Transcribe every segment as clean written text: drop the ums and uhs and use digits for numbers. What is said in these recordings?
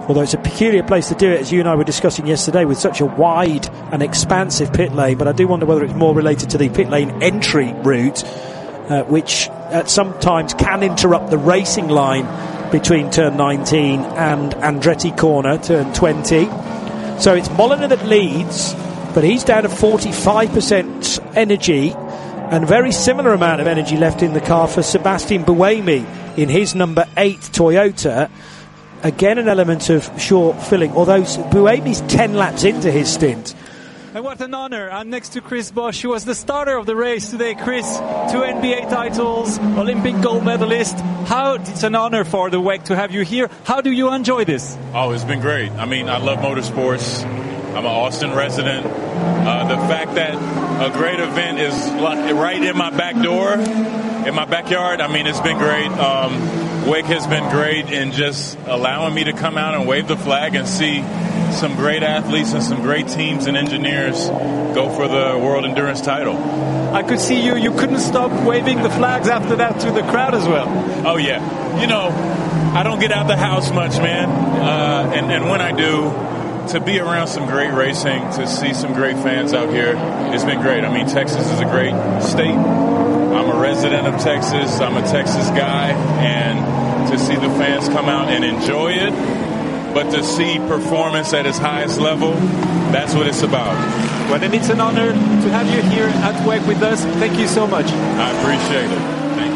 although it's a peculiar place to do it, as you and I were discussing yesterday, with such a wide and expansive pit lane. But I do wonder whether it's more related to the pit lane entry route, which at sometimes can interrupt the racing line between turn 19 and Andretti corner, turn 20. So it's Molina that leads, but he's down to 45% energy, and very similar amount of energy left in the car for Sebastian Buemi in his number 8 Toyota. Again, an element of short filling, although Buemi's 10 laps into his stint. And what an honor. I'm next to Chris Bosch, who was the starter of the race today. Chris, 2 NBA titles, Olympic gold medalist. It's an honor for the WEC to have you here. How do you enjoy this? Oh, it's been great. I mean, I love motorsports. I'm an Austin resident. The fact that a great event is right in my back door, in my backyard, I mean, it's been great. WEC has been great in just allowing me to come out and wave the flag and see some great athletes and some great teams and engineers go for the World Endurance title. I could see you couldn't stop waving the flags after that to the crowd as well. Oh, yeah. You know, I don't get out the house much, man. And when I do, to be around some great racing, to see some great fans out here, it's been great. I mean, Texas is a great state. I'm a resident of Texas. I'm a Texas guy. And to see the fans come out and enjoy it, but to see performance at its highest level, that's what it's about. Well, then it's an honor to have you here at WEC with us. Thank you so much. I appreciate it.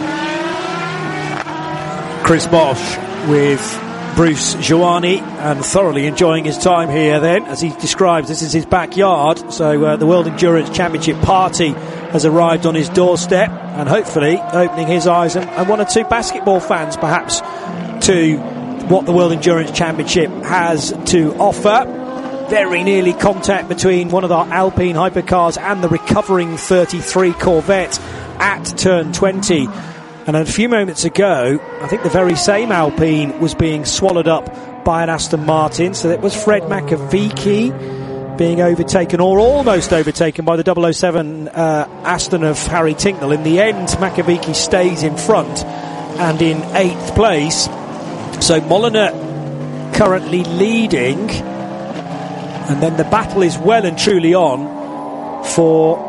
Thank you. Chris Bosch with Bruce Giovanni, and thoroughly enjoying his time here then. As he describes, this is his backyard, so the World Endurance Championship party has arrived on his doorstep, and hopefully opening his eyes and one or two basketball fans perhaps to what the World Endurance Championship has to offer. Very nearly contact between one of our Alpine hypercars and the recovering 33 Corvette at turn 20. And a few moments ago, I think the very same Alpine was being swallowed up by an Aston Martin. So it was Fred Makoviecki being overtaken, or almost overtaken, by the 007 Aston of Harry Tincknell. In the end, Makoviecki stays in front and in 8th place. So Molina currently leading. And then the battle is well and truly on for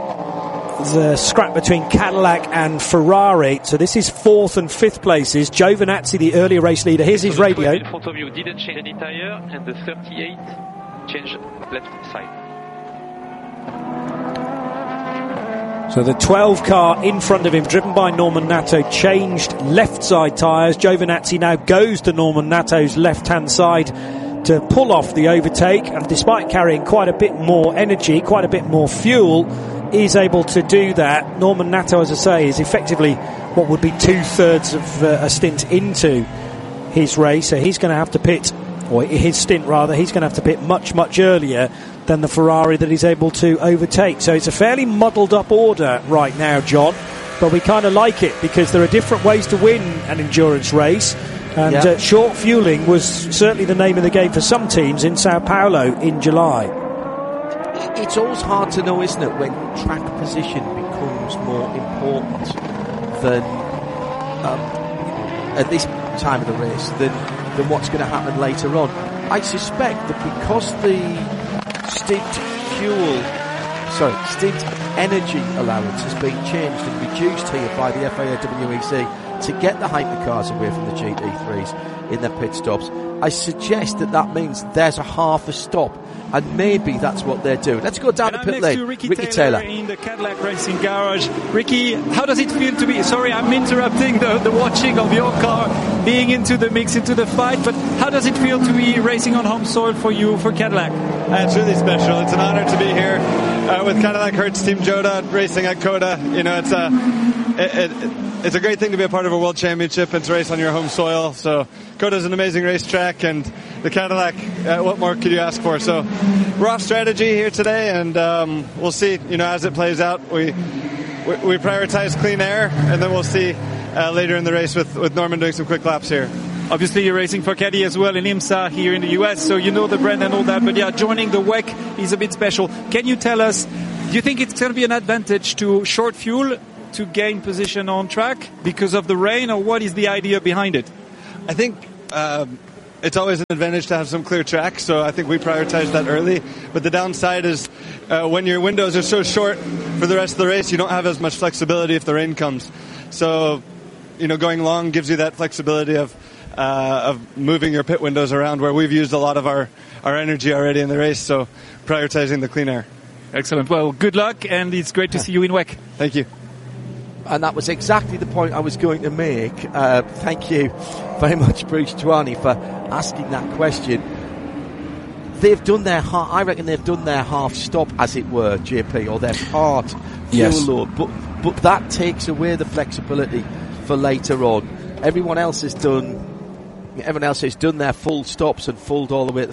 the scrap between Cadillac and Ferrari. So this is 4th and 5th places. Giovinazzi, the earlier race leader. Here's his radio. In front of you didn't change any tire, and the 38 changed left side. So the 12 car in front of him, driven by Norman Nato, changed left side tyres. Giovinazzi now goes to Norman Nato's left hand side to pull off the overtake, and despite carrying quite a bit more energy, quite a bit more fuel, is able to do that. Norman Nato, as I say, is effectively what would be 2/3 of a stint into his race, so he's going to have to pit, or his stint rather, he's going to have to pit much, much earlier than the Ferrari that he's able to overtake. So it's a fairly muddled up order right now, John, but we kind of like it because there are different ways to win an endurance race, and short fueling was certainly the name of the game for some teams in Sao Paulo in July. It's always hard to know, isn't it, when track position becomes more important than at this time of the race than what's going to happen later on. I suspect that because the stint energy allowance has been changed and reduced here by the FIA WEC to get the hypercars away from the GT3s in their pit stops, I suggest that means there's a half a stop, and maybe that's what they're doing. Let's go down the pit lane. Ricky Taylor in the Cadillac Racing Garage. Ricky, how does it feel to be, sorry I'm interrupting the watching of your car, being into the mix, into the fight, but how does it feel to be racing on home soil for you, for Cadillac? It's really special. It's an honor to be here with Cadillac Hertz Team Joda racing at COTA. You know, it's a great thing to be a part of a world championship and to race on your home soil. So COTA is an amazing racetrack, and the Cadillac, what more could you ask for? So we're off strategy here today, and we'll see, you know, as it plays out. We prioritize clean air, and then we'll see later in the race with Norman doing some quick laps here. Obviously you're racing for Caddy as well in IMSA here in the US, so you know the brand and all that, but yeah, joining the WEC is a bit special. Can you tell us, do you think it's going to be an advantage to short fuel to gain position on track because of the rain, or what is the idea behind it? I think it's always an advantage to have some clear track, so I think we prioritize that early. But the downside is when your windows are so short for the rest of the race, you don't have as much flexibility if the rain comes. So, going long gives you that flexibility of moving your pit windows around, where we've used a lot of our energy already in the race, so prioritizing the clean air. Excellent. Well, good luck, and it's great to see you in WEC. Thank you. And that was exactly the point I was going to make. Thank you very much, Bruce Giuani, for asking that question. They've done their I reckon they've done their half stop, as it were, JP, or their part fuel load. But that takes away the flexibility for later on. Everyone else has done their full stops and filled all the way.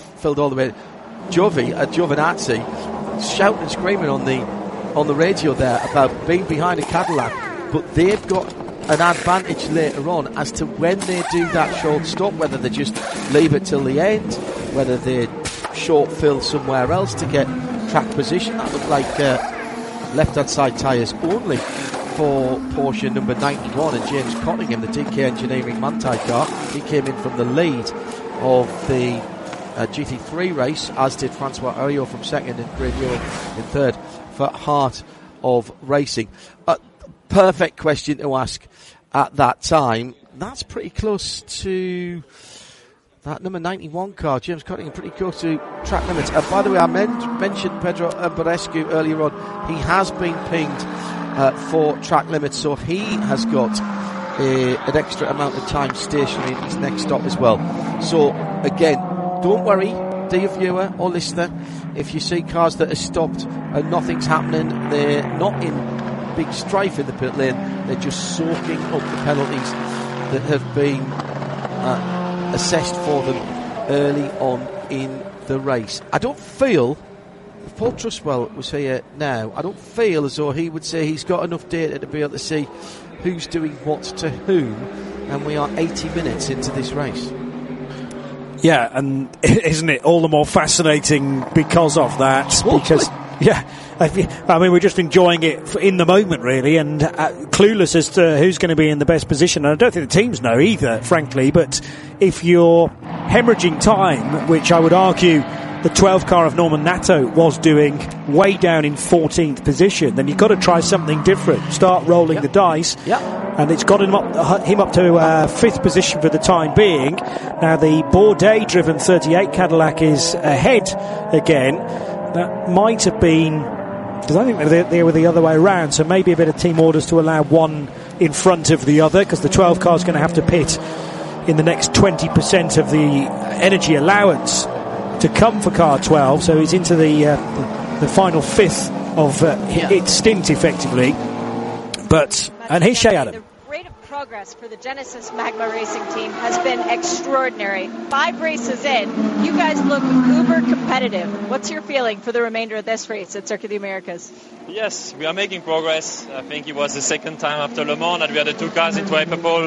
Giovinazzi shouting and screaming on the radio there about being behind a Cadillac. But they've got an advantage later on as to when they do that short stop, whether they just leave it till the end, whether they short fill somewhere else to get track position. That looked like left-hand side tyres only for Porsche number 91 and James Cottingham, the DK Engineering Manthey car. He came in from the lead of the GT3 race, as did Francois Heriot from second and Grenier in third for Heart of Racing. Perfect question to ask at that time. That's pretty close to that number 91 car, James Cottingham, pretty close to track limits. By the way, I mentioned Pedro Ambarescu earlier on. He has been pinged for track limits, so he has got an extra amount of time stationary at his next stop as well. So again, don't worry, dear viewer or listener, if you see cars that are stopped and nothing's happening, they're not in big strife in the pit lane, they're just soaking up the penalties that have been assessed for them early on in the race. I don't feel, if Paul Truswell was here now, I don't feel as though he would say he's got enough data to be able to see who's doing what to whom, and we are 80 minutes into this race. Yeah, and isn't it all the more fascinating because of that? Because, yeah, I mean, we're just enjoying it in the moment, really, and clueless as to who's going to be in the best position. And I don't think the teams know either, frankly, but if you're hemorrhaging time, which I would argue the 12 car of Norman Nato was doing way down in 14th position, then you've got to try something different. Start rolling the dice. And it's got him up to 5th position for the time being. Now the Bourdais-driven 38 Cadillac is ahead again. That might have been, because I think they were the other way around, so maybe a bit of team orders to allow one in front of the other, because the 12 car is going to have to pit in the next 20% of the energy allowance to come for car 12, so he's into the final 5th of its stint, effectively. And here's Shea Adam. The rate of progress for the Genesis Magma Racing team has been extraordinary. 5 races in, you guys look uber competitive. What's your feeling for the remainder of this race at Circuit of the Americas? Yes, we are making progress. I think it was the second time after Le Mans that we had the 2 cars into Hyperpole.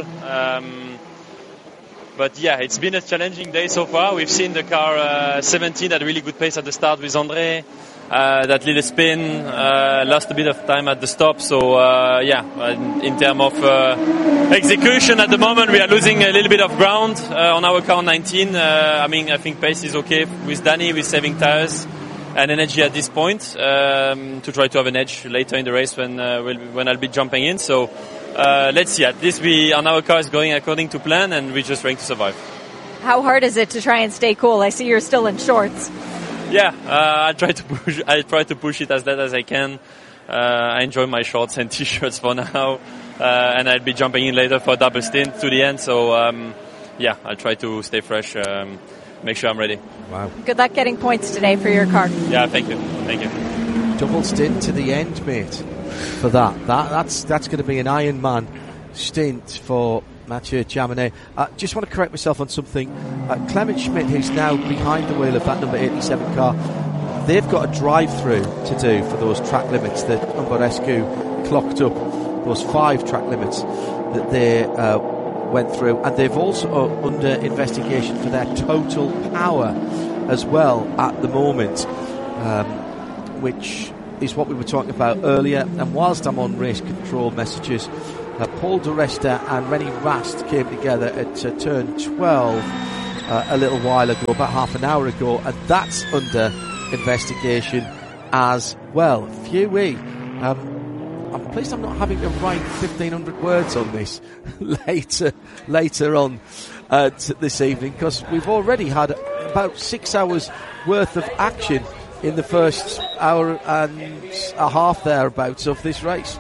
But yeah, it's been a challenging day so far. We've seen the car 17 at a really good pace at the start with André. That little spin, lost a bit of time at the stop. So in terms of execution at the moment, we are losing a little bit of ground on our car 19. I think pace is okay with Danny. We're saving tires and energy at this point to try to have an edge later in the race when I'll be jumping in. So let's see. At least our car is going according to plan, and we're just trying to survive. How hard is it to try and stay cool? I see you're still in shorts. Yeah, I try to push it as late as I can. I enjoy my shorts and t-shirts for now, and I'll be jumping in later for a double stint to the end. So I'll try to stay fresh, make sure I'm ready. Wow! Good luck getting points today for your car. Yeah, thank you. Double stint to the end, mate. For that's going to be an Ironman stint for Mathieu Jaminet. Just want to correct myself on something. Clement Schmidt, who's now behind the wheel of that number 87 car, they've got a drive-through to do for those track limits that Ambarescu clocked up, those 5 track limits that they went through, and they've also under investigation for their total power as well at the moment, which is what we were talking about earlier. And whilst I'm on race control messages, Paul di Resta and Rennie Rast came together at turn 12 a little while ago, about half an hour ago, and that's under investigation as well. Phew-wee. I'm pleased I'm not having to write 1,500 words on this later on this evening, because we've already had about 6 hours worth of action in the first hour and a half thereabouts of this race.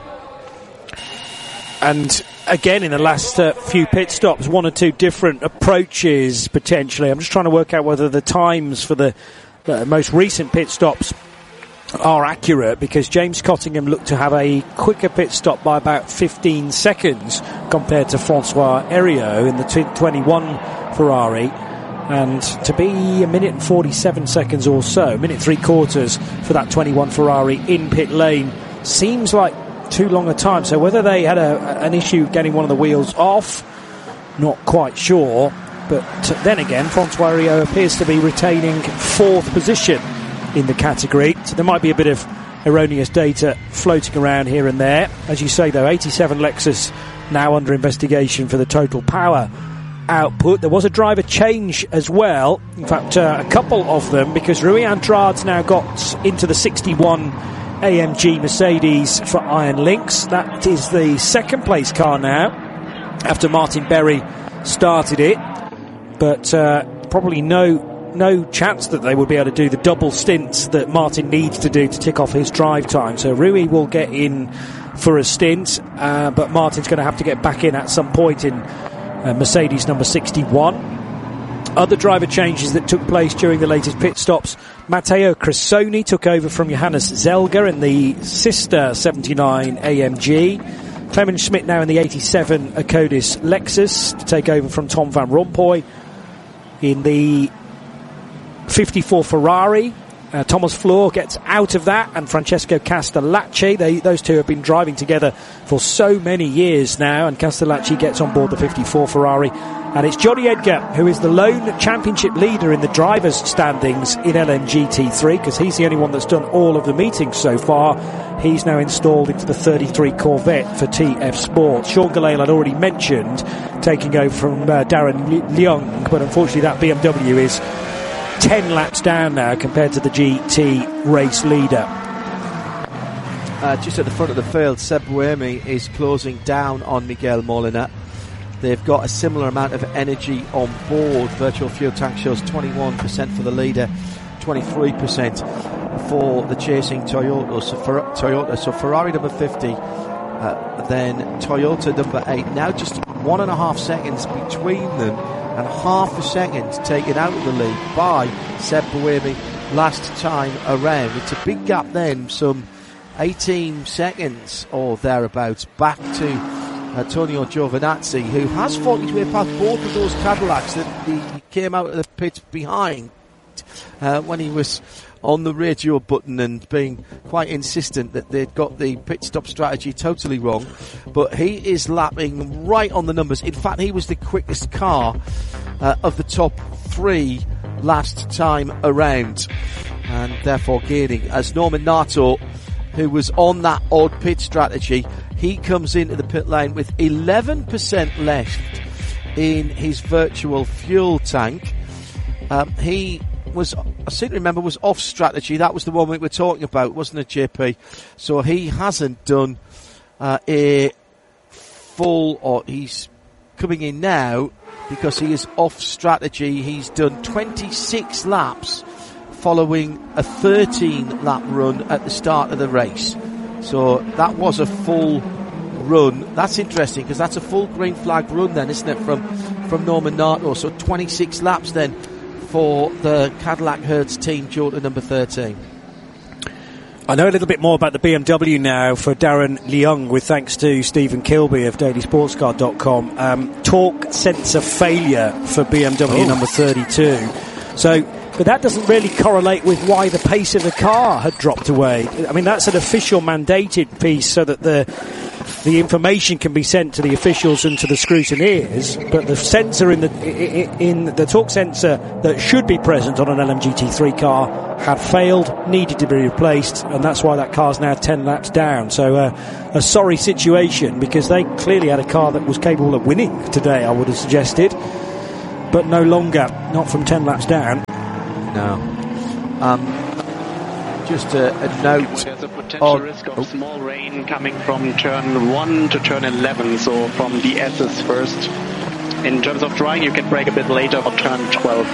And again, in the last few pit stops, one or two different approaches potentially. I'm just trying to work out whether the times for the most recent pit stops are accurate, because James Cottingham looked to have a quicker pit stop by about 15 seconds compared to Francois Heriot in the 21 Ferrari, and to be a minute and 47 seconds or so, minute 3/4 for that 21 Ferrari in pit lane seems like too long a time. So whether they had an issue getting one of the wheels off, not quite sure. But then again, Francois Heriot appears to be retaining 4th position in the category, so there might be a bit of erroneous data floating around here and there. As you say though, 87 Lexus now under investigation for the total power output. There was a driver change as well, in fact a couple of them, because Rui Andrade's now got into the 61 AMG Mercedes for Iron Lynx. That is the second place car now, after Martin Berry started it, but probably no chance that they will be able to do the double stints that Martin needs to do to tick off his drive time. So Rui will get in for a stint, but Martin's going to have to get back in at some point in Mercedes number 61. Other driver changes that took place during the latest pit stops: Matteo Cressoni took over from Johannes Zelger in the sister 79 AMG. Clemens Schmidt now in the 87 Acodis Lexus to take over from Tom van Rompuy. In the 54 Ferrari, Thomas Floor gets out of that, and Francesco Castellacci. Those two have been driving together for so many years now, and Castellacci gets on board the 54 Ferrari. And it's Johnny Edgar who is the lone championship leader in the drivers' standings in LMGT3, because he's the only one that's done all of the meetings so far. He's now installed into the 33 Corvette for TF Sport. Sean Gelael had already mentioned taking over from Darren Leung, but unfortunately that BMW is 10 laps down now compared to the GT race leader. Just at the front of the field, Seb Buemi is closing down on Miguel Molina. They've got a similar amount of energy on board. Virtual fuel tank shows 21% for the leader, 23% for the chasing Toyota. So Ferrari number 50, then Toyota number 8. Now just 1.5 seconds between them, and half a second taken out of the lead by Seb Buemi last time around. It's a big gap then, some 18 seconds or thereabouts, back to Antonio Giovinazzi, who has fought his way past both of those Cadillacs that he came out of the pit behind when he was on the radio button and being quite insistent that they'd got the pit stop strategy totally wrong. But he is lapping right on the numbers. In fact, he was the quickest car of the top 3 last time around, and therefore gaining, as Norman Nato, who was on that odd pit strategy, he comes into the pit lane with 11% left in his virtual fuel tank. He was, I seem to remember, was off strategy. That was the one we were talking about, wasn't it, JP? So he hasn't done a full, or he's coming in now because he is off strategy. He's done 26 laps following a 13-lap run at the start of the race. So that was a full run. That's interesting, because that's a full green flag run then, isn't it, from Norman Nato? So 26 laps then for the Cadillac Hertz team, Jota number 13. I know a little bit more about the BMW now for Darren Leung, with thanks to Stephen Kilby of dailysportscar.com. Torque sensor failure for BMW number 32. So, but that doesn't really correlate with why the pace of the car had dropped away. I mean, that's an official mandated piece so that the information can be sent to the officials and to the scrutineers. But the sensor in the torque sensor that should be present on an LMGT3 car had failed, needed to be replaced, and that's why that car's now 10 laps down. So a sorry situation, because they clearly had a car that was capable of winning today, I would have suggested. but no longer, not from 10 laps down. No. Just a note. There's a potential risk of small rain coming from turn 1 to turn 11, so from the S's first. In terms of drying, you can brake a bit later for turn 12.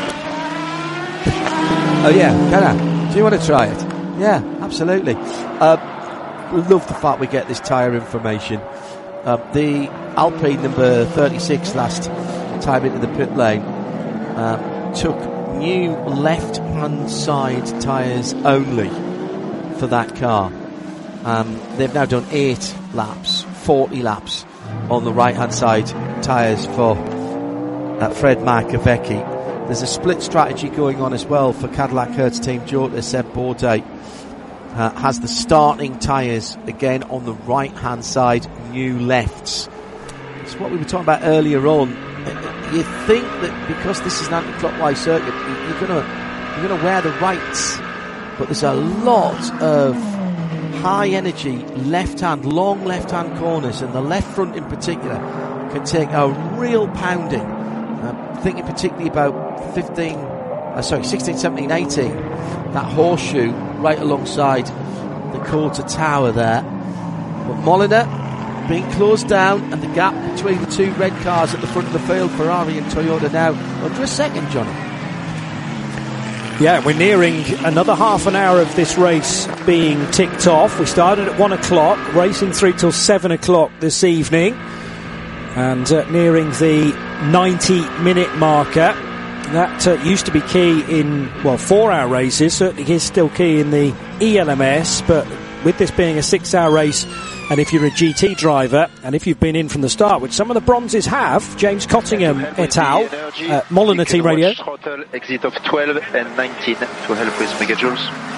Oh yeah, can I? Do you want to try it? Yeah, absolutely. We love the fact we get this tyre information. The Alpine number 36 last time into the pit lane took new left-hand side tyres only for that car. They've now done 8 laps, 40 laps on the right-hand side tyres for Fred Markoviecki. There's a split strategy going on as well for Cadillac Hertz Team Jota. Seb Bourdais has the starting tyres again on the right-hand side, new lefts. It's what we were talking about earlier on. You think that because this is an anti-clockwise circuit, you're going to wear the rights, but there's a lot of high-energy long left-hand corners, and the left front in particular can take a real pounding. Thinking particularly about 16, 17, 18, that horseshoe right alongside the quarter tower there. But Molina being closed down, and the gap between the two red cars at the front of the field, Ferrari and Toyota, now under a second, Johnny. Yeah, we're nearing another half an hour of this race being ticked off. We started at 1 o'clock, racing through till 7 o'clock this evening, and nearing the 90-minute marker. That used to be key in, 4-hour races. Certainly is still key in the ELMS, but with this being a 6-hour race, and if you're a GT driver, and if you've been in from the start, which some of the bronzes have, James Cottingham et al., Molina Team Radio. Throttle exit of 12 and 19 to help with megajoules.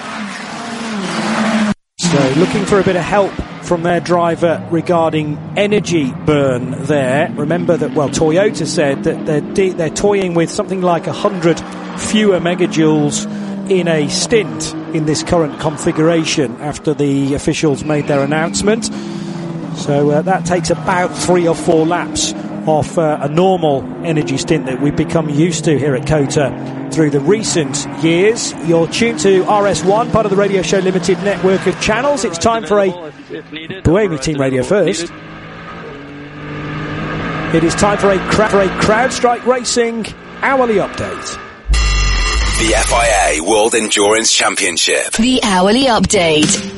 So looking for a bit of help from their driver regarding energy burn there. Remember that, Toyota said that they're toying with something like 100 fewer megajoules in a stint in this current configuration after the officials made their announcement. So that takes about 3 or 4 laps off a normal energy stint that we've become used to here at COTA through the recent years. You're tuned to RS1, part of the Radio Show Limited network of channels. It's time for a Buemi Team Radio first. It is time for a CrowdStrike Racing hourly update. The FIA World Endurance Championship. The hourly update.